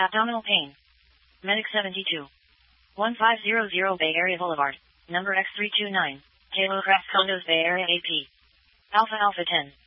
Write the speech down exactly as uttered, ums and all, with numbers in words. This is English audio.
Abdominal pain. Medic seventy-two. one five zero zero Bay Area Boulevard. Number X three two nine. Halo Craft Condos Bay Area A P. Alpha Alpha ten.